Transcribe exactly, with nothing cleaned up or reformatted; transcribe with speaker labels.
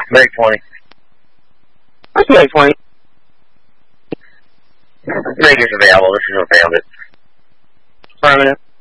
Speaker 1: Make twenty.
Speaker 2: Let's make twenty.
Speaker 1: Make is available. This is a bandit.
Speaker 2: Permanent.